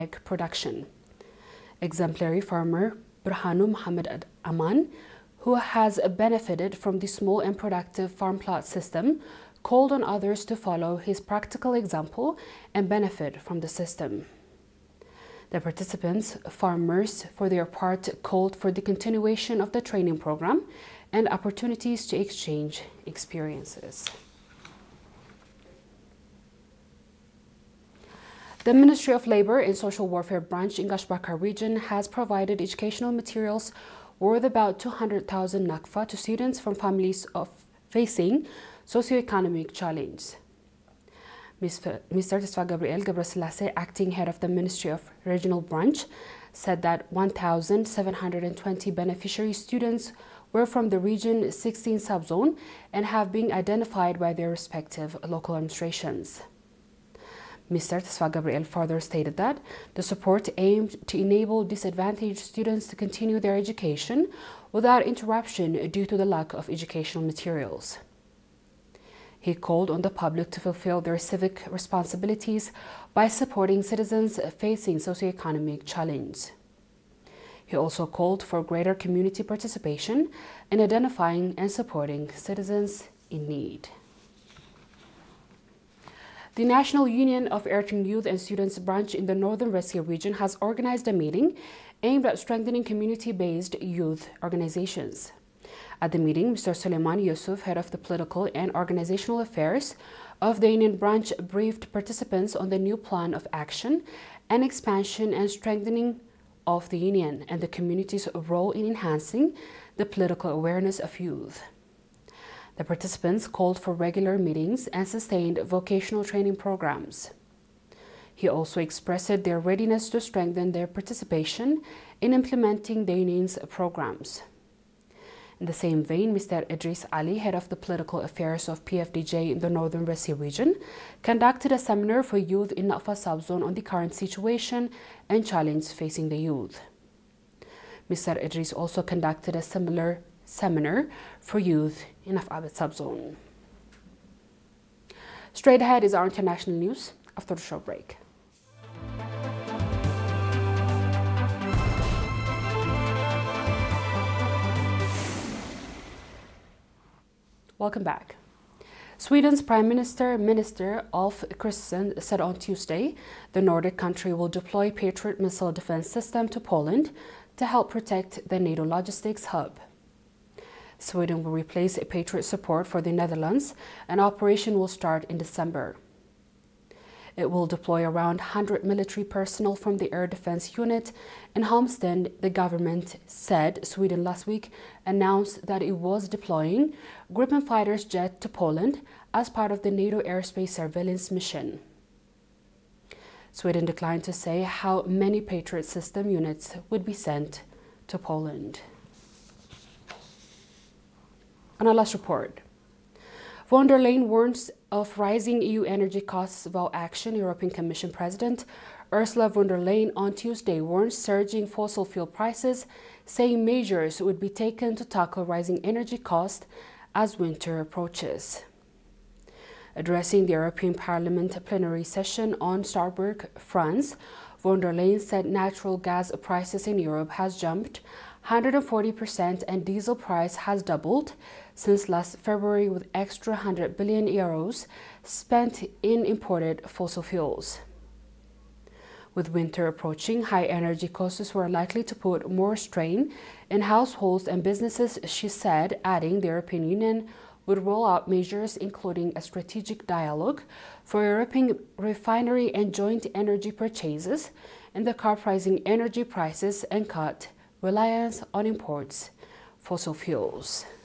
production. Exemplary farmer Burhanu Muhammad Aman, who has benefited from the small and productive farm plot system, called on others to follow his practical example and benefit from the system. The participants, farmers, for their part, called for the continuation of the training program and opportunities to exchange experiences. The Ministry of Labor and Social Welfare branch in Gashbakar region has provided educational materials worth about 200,000 nakfa to students from families facing socioeconomic challenge. Mr. Tesfa Gabriel Gabrasilase, acting head of the Ministry of Regional Branch, said that 1,720 beneficiary students were from the Region 16 subzone and have been identified by their respective local administrations. Mr. Tesfa Gabriel further stated that the support aimed to enable disadvantaged students to continue their education without interruption due to the lack of educational materials. He called on the public to fulfill their civic responsibilities by supporting citizens facing socioeconomic challenge. He also called for greater community participation in identifying and supporting citizens in need. The National Union of Eritrean Youth and Students branch in the Northern Red Sea region has organized a meeting aimed at strengthening community-based youth organizations. At the meeting, Mr. Suleiman Yusuf, head of the political and organizational affairs of the Union branch, briefed participants on the new plan of action and expansion and strengthening of the Union and the community's role in enhancing the political awareness of youth. The participants called for regular meetings and sustained vocational training programs. He also expressed their readiness to strengthen their participation in implementing the Union's programs. In the same vein, Mr. Idris Ali, head of the political affairs of PFDJ in the Northern Red Sea region, conducted a seminar for youth in Nakfa subzone on the current situation and challenge facing the youth. Mr. Idris also conducted a similar seminar for youth in Afabet subzone. Straight ahead is our international news after the short break. Welcome back. Sweden's Prime Minister Ulf Kristersson said on Tuesday the Nordic country will deploy Patriot missile defense system to Poland to help protect the NATO logistics hub. Sweden will replace Patriot support for the Netherlands, and operation will start in December. It will deploy around 100 military personnel from the Air Defense Unit in Halmstad. The government said Sweden last week announced that it was deploying Gripen fighters jet to Poland as part of the NATO airspace surveillance mission. Sweden declined to say how many Patriot system units would be sent to Poland. On our last report, von der Leyen warns of rising EU energy costs without action. European Commission President Ursula von der Leyen on Tuesday warned surging fossil fuel prices, saying measures would be taken to tackle rising energy costs as winter approaches. Addressing the European Parliament plenary session on Strasbourg, France, von der Leyen said natural gas prices in Europe has jumped 140% and diesel price has doubled since last February, with extra 100 billion euros spent in imported fossil fuels. With winter approaching, high energy costs were likely to put more strain in households and businesses, she said, adding the European Union would roll out measures including a strategic dialogue for European refinery and joint energy purchases and the curb rising energy prices and cut reliance on imports fossil fuels.